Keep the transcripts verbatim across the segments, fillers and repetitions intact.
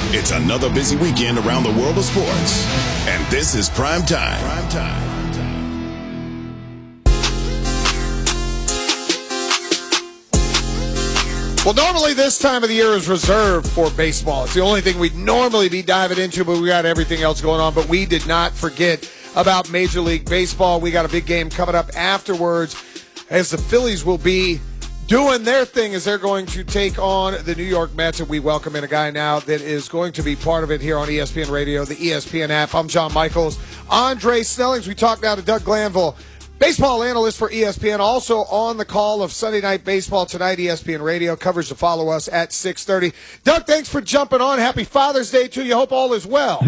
It's another busy weekend around the world of sports, and this is Prime Time. Prime Time. Well, normally this time of the year is reserved for baseball. It's the only thing we'd normally be diving into, but we got everything else going on. But we did not forget about Major League Baseball. We got a big game coming up afterwards as the Phillies will be doing their thing as they're going to take on the New York Mets. And we welcome in a guy now that is going to be part of it here on E S P N Radio, the E S P N app. I'm John Michaels. Andre Snellings. We talked now to Doug Glanville, baseball analyst for E S P N, also on the call of Sunday Night Baseball tonight. E S P N Radio covers to follow us at six thirty. Doug, thanks for jumping on. Happy Father's Day to you. Hope all is well.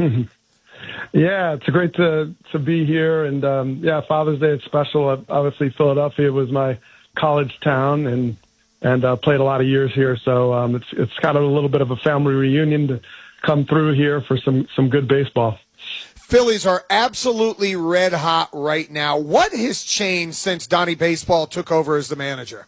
Yeah, it's great to to be here. And, um, yeah, Father's Day is special. Obviously, Philadelphia was my college town, and and uh, played a lot of years here. So um, it's it's kind of a little bit of a family reunion to come through here for some, some good baseball. Phillies are absolutely red hot right now. What has changed since Donnie Baseball took over as the manager?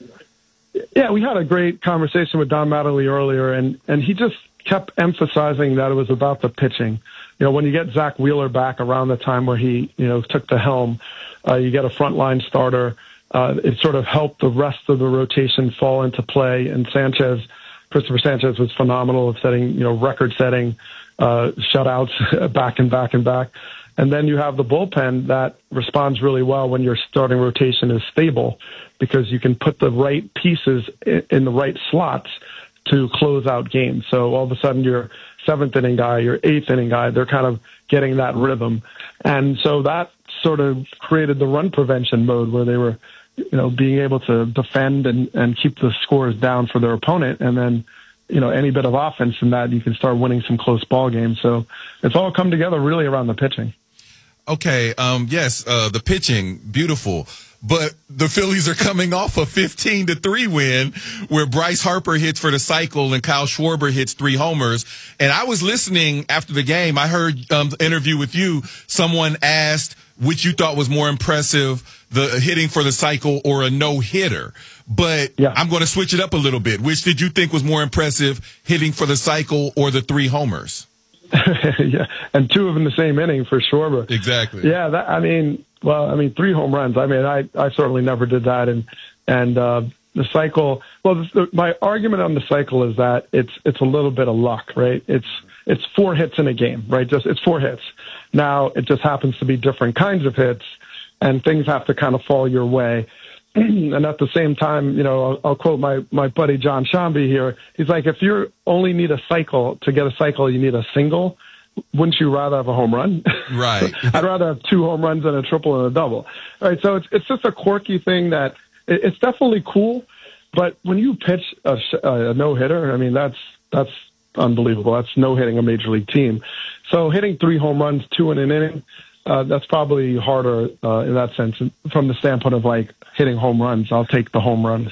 Yeah, we had a great conversation with Don Mattingly earlier, and, and he just kept emphasizing that it was about the pitching. You know, when you get Zach Wheeler back around the time where he, you know, took the helm, uh, you get a frontline starter. Uh, it sort of helped the rest of the rotation fall into play, and Sanchez, Christopher Sanchez was phenomenal at setting, you know, record-setting uh, shutouts back and back and back. And then you have the bullpen that responds really well when your starting rotation is stable, because you can put the right pieces in the right slots to close out games. So all of a sudden your seventh inning guy, your eighth inning guy, they're kind of getting that rhythm. And so that sort of created the run prevention mode where they were, you know, being able to defend and, and keep the scores down for their opponent. And then, you know, any bit of offense in that, you can start winning some close ball games. So it's all come together really around the pitching. Okay. Um, yes. Uh, the pitching, beautiful. But the Phillies are coming off a fifteen to three win where Bryce Harper hits for the cycle and Kyle Schwarber hits three homers. And I was listening after the game. I heard um, the interview with you. Someone asked which you thought was more impressive, the hitting for the cycle or a no-hitter. But yeah. I'm going to switch it up a little bit. Which did you think was more impressive, hitting for the cycle or the three homers? Yeah, and two of them the same inning for Schwarber. Exactly. Yeah, that, I mean, well, I mean, three home runs. I mean, I, I certainly never did that. And and uh, the cycle. Well, the, my argument on the cycle is that it's it's a little bit of luck, right? It's it's four hits in a game, right? Just it's four hits. Now it just happens to be different kinds of hits, and things have to kind of fall your way. And at the same time, you know, I'll, I'll quote my, my buddy John Shambi here. He's like, if you only need a cycle to get a cycle, you need a single. Wouldn't you rather have a home run? Right. I'd rather have two home runs and a triple and a double. All right. So it's it's just a quirky thing that it, it's definitely cool. But when you pitch a, a no hitter, I mean, that's that's unbelievable. That's no hitting a major league team. So hitting three home runs, two in an inning. Uh, that's probably harder uh, in that sense. From the standpoint of like hitting home runs, I'll take the home runs.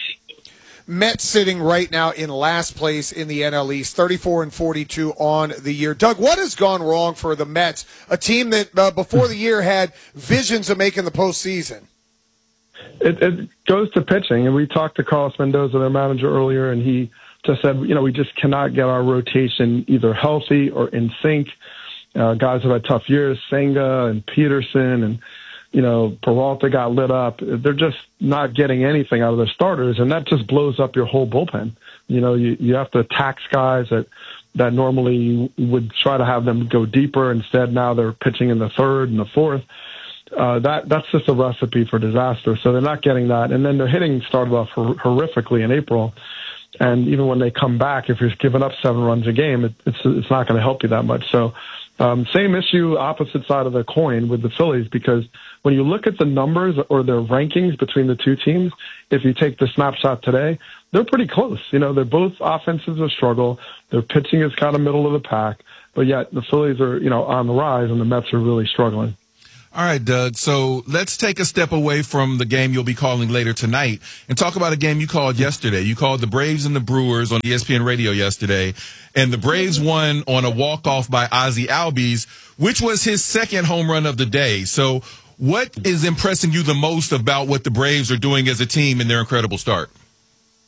Mets sitting right now in last place in the N L East, thirty-four and forty-two on the year. Doug, what has gone wrong for the Mets, a team that uh, before the year had visions of making the postseason? It, it goes to pitching, and we talked to Carlos Mendoza, their manager, earlier, and he just said, you know, we just cannot get our rotation either healthy or in sync. Uh, guys have had tough years, Senga and Peterson, and, you know, Peralta got lit up. They're just not getting anything out of their starters, and that just blows up your whole bullpen. You know, you, you have to tax guys that, that normally would try to have them go deeper. Instead, now they're pitching in the third and the fourth. Uh, that that's just a recipe for disaster. So they're not getting that. And then their hitting started off hor- horrifically in April. And even when they come back, if you're giving up seven runs a game, it, it's it's not going to help you that much. So um, same issue, opposite side of the coin with the Phillies, because when you look at the numbers or their rankings between the two teams, if you take the snapshot today, they're pretty close. You know, they're both offenses a struggle. Their pitching is kind of middle of the pack, but yet the Phillies are, you know, on the rise and the Mets are really struggling. All right, Doug. So let's take a step away from the game you'll be calling later tonight and talk about a game you called yesterday. You called the Braves and the Brewers on E S P N Radio yesterday, and the Braves won on a walk-off by Ozzie Albies, which was his second home run of the day. So what is impressing you the most about what the Braves are doing as a team in their incredible start?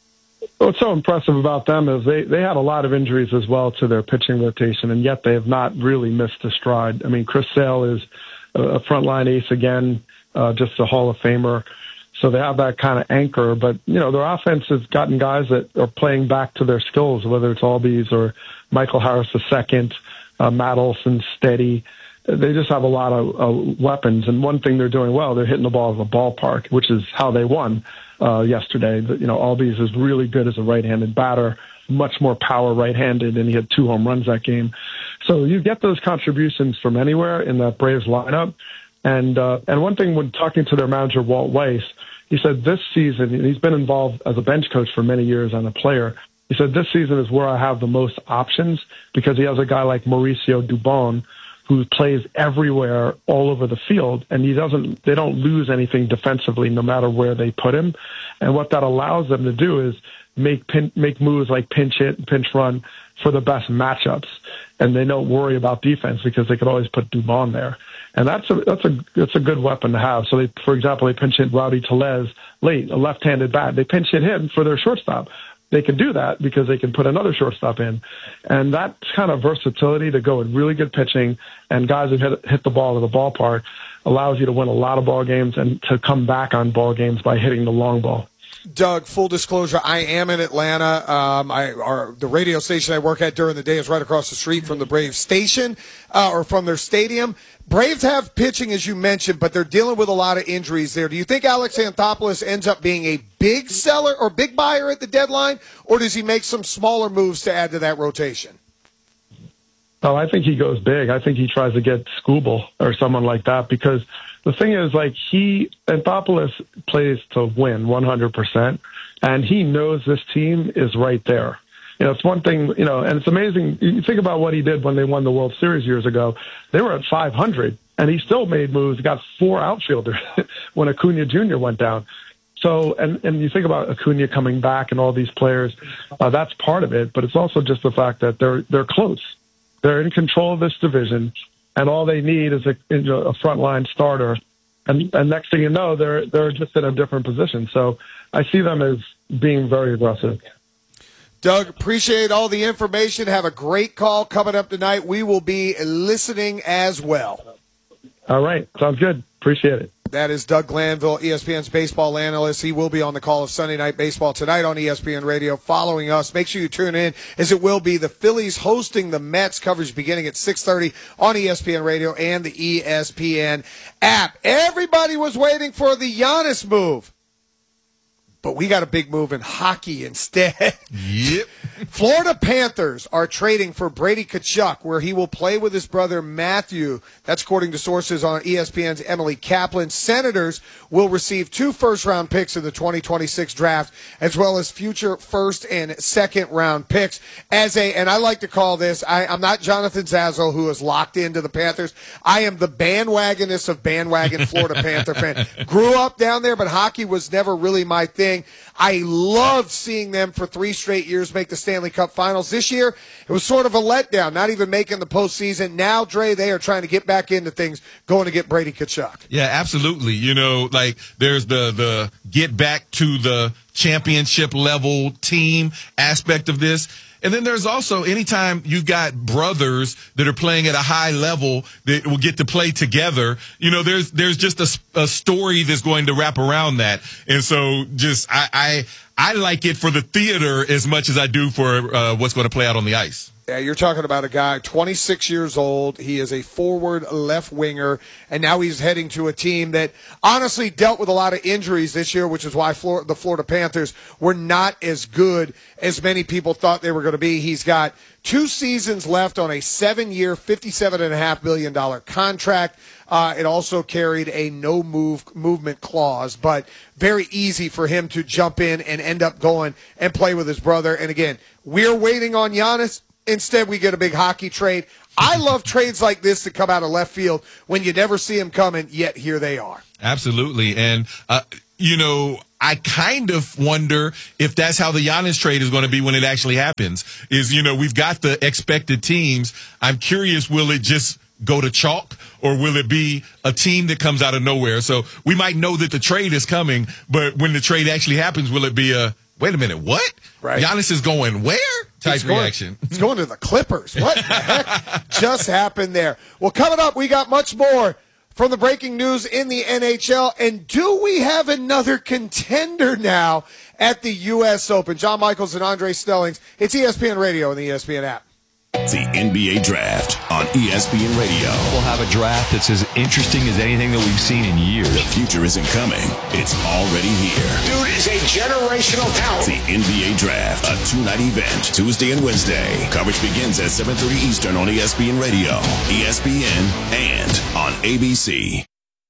what's so impressive about them is they, they had a lot of injuries as well to their pitching rotation, and yet they have not really missed a stride. I mean, Chris Sale is a frontline ace again, uh, just a Hall of Famer. So they have that kind of anchor. But, you know, their offense has gotten guys that are playing back to their skills, whether it's Albies or Michael Harris the second, uh, Matt Olson, Steady. They just have a lot of uh, weapons. And one thing they're doing well, they're hitting the ball at the ballpark, which is how they won uh, yesterday. But, you know, Albies is really good as a right-handed batter, much more power right-handed, and he had two home runs that game. So you get those contributions from anywhere in that Braves lineup. And uh, and one thing when talking to their manager, Walt Weiss, he said this season, and he's been involved as a bench coach for many years and a player, he said this season is where I have the most options because he has a guy like Mauricio Dubon who plays everywhere all over the field, and he doesn't. They don't lose anything defensively no matter where they put him. And what that allows them to do is make pin, make moves like pinch hit and pinch run for the best matchups, and they don't worry about defense because they could always put Dubon there. And that's a that's a that's a good weapon to have. So they, for example, they pinch hit Rowdy Tellez late, a left-handed bat. They pinch hit him for their shortstop. They can do that because they can put another shortstop in, and that kind of versatility to go with really good pitching and guys who hit hit the ball to the ballpark allows you to win a lot of ball games and to come back on ball games by hitting the long ball. Doug, full disclosure, I am in Atlanta. Um, I, our, the radio station I work at during the day is right across the street from the Braves station uh, or from their stadium. Braves have pitching, as you mentioned, but they're dealing with a lot of injuries there. Do you think Alex Anthopoulos ends up being a big seller or big buyer at the deadline, or does he make some smaller moves to add to that rotation? Oh, I think he goes big. I think he tries to get Skubal or someone like that because the thing is, like, he, Anthopoulos plays to win one hundred percent, and he knows this team is right there. You know, it's one thing, you know, and it's amazing. You think about what he did when they won the World Series years ago. They were at five hundred, and he still made moves, got four outfielders when Acuna Junior went down. So, and, and you think about Acuna coming back and all these players, uh, that's part of it, but it's also just the fact that they're they're close. They're in control of this division, and all they need is a, you know, a frontline starter. And, and next thing you know, they're they're just in a different position. So I see them as being very aggressive. Doug, appreciate all the information. Have a great call coming up tonight. We will be listening as well. All right. Sounds good. Appreciate it. That is Doug Glanville, E S P N's baseball analyst. He will be on the call of Sunday Night Baseball tonight on E S P N Radio following us. Make sure you tune in, as it will be the Phillies hosting the Mets. Coverage beginning at six thirty on E S P N Radio and the E S P N app. Everybody was waiting for the Giannis move, but we got a big move in hockey instead. Yep. Florida Panthers are trading for Brady Tkachuk, where he will play with his brother Matthew. That's according to sources on E S P N's Emily Kaplan. Senators will receive two first-round picks in the twenty twenty-six draft, as well as future first- and second-round picks. As a, and I like to call this, I, I'm not Jonathan Zazzle, who is locked into the Panthers. I am the bandwagonist of bandwagon Florida Panther fan. Grew up down there, but hockey was never really my thing. I loved seeing them for three straight years make the Stanley Cup Finals. This year, it was sort of a letdown, not even making the postseason. Now, Dre, they are trying to get back into things, going to get Brady Tkachuk. Yeah, absolutely. You know, like there's the the get back to the championship level team aspect of this. And then there's also, anytime you got brothers that are playing at a high level that will get to play together, you know, there's there's just a, a story that's going to wrap around that. And so just I, I I like it for the theater as much as I do for uh, what's going to play out on the ice. Yeah, you're talking about a guy, twenty-six years old. He is a forward left winger, and now he's heading to a team that honestly dealt with a lot of injuries this year, which is why Florida, the Florida Panthers were not as good as many people thought they were going to be. He's got two seasons left on a seven-year, fifty-seven point five million dollars contract. Uh, it also carried a no-move movement clause, but very easy for him to jump in and end up going and play with his brother. And again, we're waiting on Giannis. Instead, we get a big hockey trade. I love trades like this that come out of left field when you never see them coming, yet here they are. Absolutely. And, uh, you know, I kind of wonder if that's how the Giannis trade is going to be when it actually happens. Is, you know, we've got the expected teams. I'm curious, will it just go to chalk, or will it be a team that comes out of nowhere? So we might know that the trade is coming, but when the trade actually happens, will it be a wait a minute, what? Right. Giannis is going where? Type he's going, reaction. He's going to the Clippers. What the heck just happened there? Well, coming up, we got much more from the breaking news in the N H L. And do we have another contender now at the U S Open? John Michaels and Andre Stellings. It's E S P N Radio and the E S P N app. The N B A Draft on E S P N Radio. We'll have a draft that's as interesting as anything that we've seen in years. The future isn't coming. It's already here. Dude is a generational talent. The N B A Draft, a two-night event, Tuesday and Wednesday. Coverage begins at seven thirty Eastern on E S P N Radio, E S P N, and on A B C.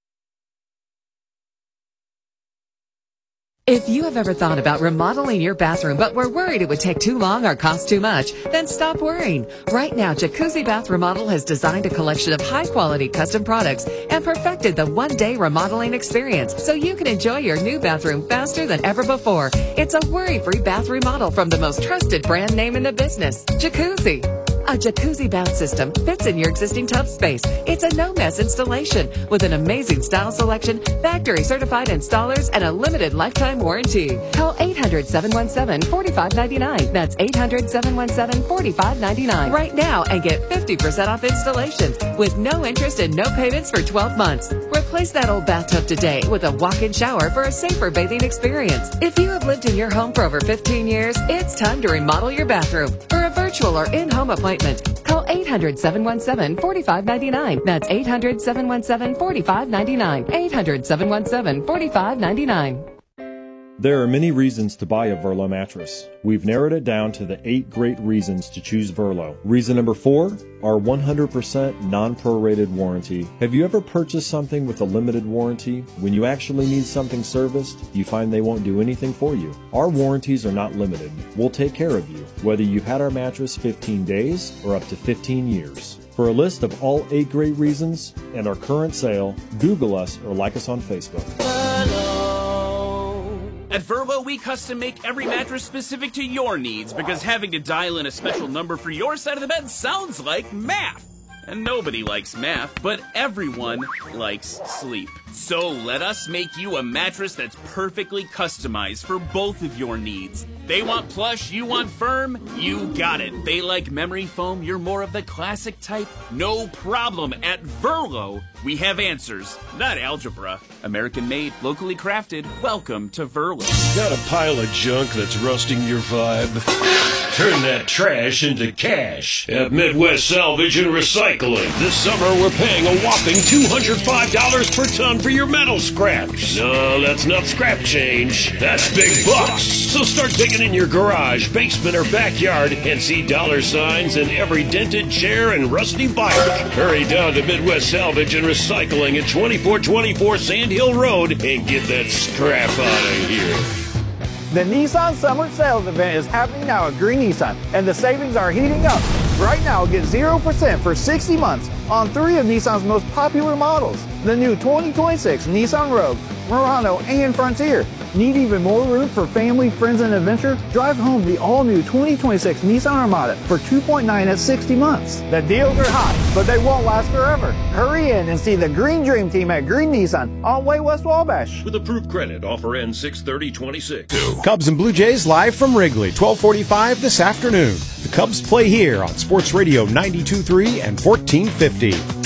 If you have ever thought about remodeling your bathroom but were worried it would take too long or cost too much, then stop worrying. Right now, Jacuzzi Bath Remodel has designed a collection of high-quality custom products and perfected the one-day remodeling experience so you can enjoy your new bathroom faster than ever before. It's a worry-free bath remodel from the most trusted brand name in the business, Jacuzzi. A jacuzzi bath system fits in your existing tub space. It's a no-mess installation with an amazing style selection, factory-certified installers, and a limited lifetime warranty. Call eight hundred, seven one seven, four five nine nine. That's eight hundred, seven one seven, four five nine nine right now and get fifty percent off installations with no interest and no payments for twelve months. Replace that old bathtub today with a walk-in shower for a safer bathing experience. If you have lived in your home for over fifteen years, it's time to remodel your bathroom. For a virtual or in-home appointment, call eight hundred, seven one seven, four five nine nine. That's eight hundred, seven one seven, four five nine nine. eight hundred, seven one seven, four five nine nine. There are many reasons to buy a Verlo mattress. We've narrowed it down to the eight great reasons to choose Verlo. Reason number four, our one hundred percent non-prorated warranty. Have you ever purchased something with a limited warranty? When you actually need something serviced, you find they won't do anything for you. Our warranties are not limited. We'll take care of you, whether you've had our mattress fifteen days or up to fifteen years. For a list of all eight great reasons and our current sale, Google us or like us on Facebook. At Verlo, we custom make every mattress specific to your needs because having to dial in a special number for your side of the bed sounds like math. And nobody likes math, but everyone likes sleep. So let us make you a mattress that's perfectly customized for both of your needs. They want plush, you want firm, you got it. They like memory foam, you're more of the classic type. No problem. At Verlo, we have answers, not algebra. American made, locally crafted. Welcome to Verlo. Got a pile of junk that's rusting your vibe? Turn that trash into cash at Midwest Salvage and Recycling. This summer, we're paying a whopping two hundred five dollars per ton for your metal scraps. No, that's not scrap change. That's big bucks. So start digging in your garage, basement, or backyard and see dollar signs in every dented chair and rusty bike. Hurry down to Midwest Salvage and Recycling at twenty-four twenty-four Sand Hill Road and get that scrap out of here. The Nissan Summer Sales Event is happening now at Green Nissan, and the savings are heating up. Right now, get zero percent for sixty months on three of Nissan's most popular models. The new twenty twenty-six Nissan Rogue, Murano, and Frontier. Need even more room for family, friends, and adventure? Drive home the all-new twenty twenty-six Nissan Armada for two point nine at sixty months. The deals are hot, but they won't last forever. Hurry in and see the Green Dream Team at Green Nissan on Way West Wabash. With approved credit, offer ends six thirty twenty-six. Cubs and Blue Jays live from Wrigley, twelve forty-five this afternoon. The Cubs play here on Sports Radio ninety-two point three and fourteen fifty.